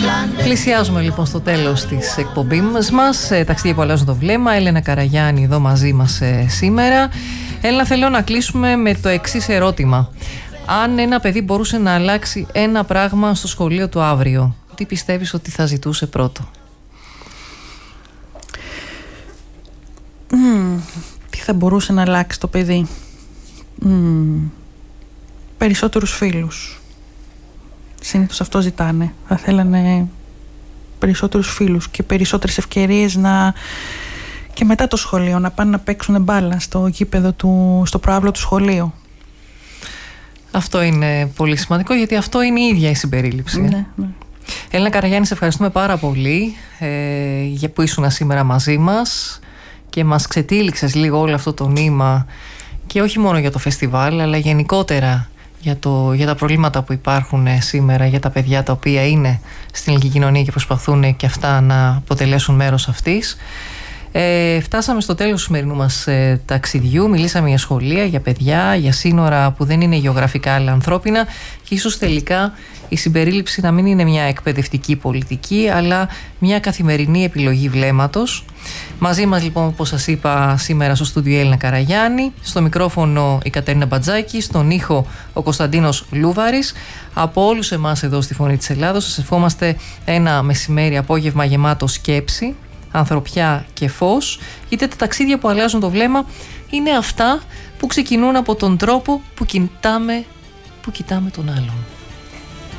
Πλησιάζουμε λοιπόν στο τέλος της εκπομπής μας. Ταξίδια που αλλάζουν το βλέμμα. Έλενα Καραγιάννη εδώ μαζί μας σήμερα. Έλενα, θέλω να κλείσουμε με το εξής ερώτημα. Αν ένα παιδί μπορούσε να αλλάξει ένα πράγμα στο σχολείο του αύριο, τι πιστεύεις ότι θα ζητούσε πρώτο? Τι θα μπορούσε να αλλάξει το παιδί? Περισσότερους φίλους. Συνήθως αυτό ζητάνε. Θα θέλανε περισσότερους φίλους και περισσότερες ευκαιρίες και μετά το σχολείο να πάνε να παίξουν μπάλα στο γήπεδο στο προάβλο του σχολείου. Αυτό είναι πολύ σημαντικό, γιατί αυτό είναι η ίδια η συμπερίληψη. Ναι. Έλενα Καραγιάννη, σε ευχαριστούμε πάρα πολύ για που ήσουν σήμερα μαζί μας και μας ξετύλιξες λίγο όλο αυτό το νήμα, και όχι μόνο για το φεστιβάλ, αλλά γενικότερα για τα προβλήματα που υπάρχουν σήμερα για τα παιδιά τα οποία είναι στην ελληνική κοινωνία και προσπαθούν και αυτά να αποτελέσουν μέρος αυτής. Φτάσαμε στο τέλος του σημερινού μας ταξιδιού. Μιλήσαμε για σχολεία, για παιδιά, για σύνορα που δεν είναι γεωγραφικά αλλά ανθρώπινα, και ίσως τελικά η συμπερίληψη να μην είναι μια εκπαιδευτική πολιτική, αλλά μια καθημερινή επιλογή βλέμματος. Μαζί μας λοιπόν, όπως σας είπα, σήμερα στο στούντιο Έλενα Καραγιάννη, στο μικρόφωνο η Κατερίνα Μπατζάκη, στον ήχο ο Κωνσταντίνος Λούβαρης. Από όλους εμάς εδώ στη Φωνή της Ελλάδος σας ευχόμαστε ένα μεσημέρι, απόγευμα γεμάτο σκέψη, ανθρωπιά και φως, γιατί τα ταξίδια που αλλάζουν το βλέμμα είναι αυτά που ξεκινούν από τον τρόπο που κοιτάμε τον άλλον.